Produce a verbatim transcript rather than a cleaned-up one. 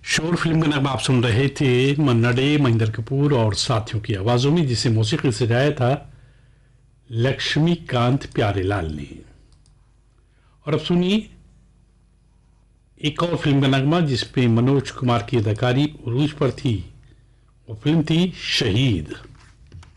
शोर फिल्म का नगमा आप सुन रहे थे मन्ना डे, महेंद्र कपूर और साथियों की आवाजों में, जिसे मौसीकी से गाया था लक्ष्मीकांत प्यारेलाल ने। और अब सुनिए एक और फिल्म का नगमा जिसपे मनोज कुमार की अदाकारी उरूज पर थी। वो फिल्म थी शहीद।